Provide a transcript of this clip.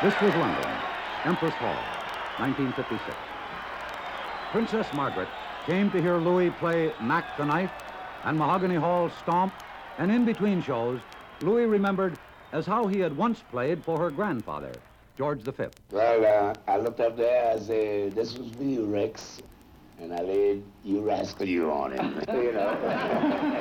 This was London, Empress Hall, 1956. Princess Margaret came to hear Louis play Mac the Knife and Mahogany Hall Stomp, and in between shows, Louis remembered as how he had once played for her grandfather, George V. Well, I looked up there, I said, this was for you, Rex, and I laid you rascal you on him, you know.